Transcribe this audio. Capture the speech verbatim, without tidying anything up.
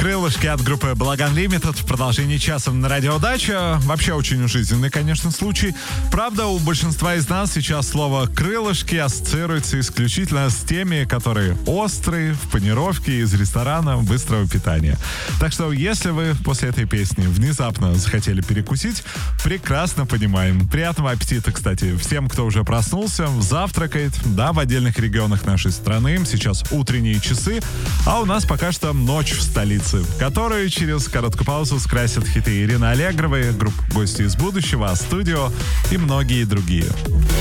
«Крылышки» от группы Black Unlimited в продолжении часа на Радио Дача. Вообще очень жизненный, конечно, случай. Правда, у большинства из нас сейчас слово «крылышки» ассоциируется исключительно с теми, которые острые, в панировке, из ресторана быстрого питания. Так что, если вы после этой песни внезапно захотели перекусить, прекрасно понимаем. Приятного аппетита, кстати, всем, кто уже проснулся, завтракает. Да, в отдельных регионах нашей страны сейчас утренние часы, а у нас пока что ночь в столице, которую через короткую паузу скрасят хиты Ирины Аллегровой, группа «Гости из будущего», «Студио» и многие другие.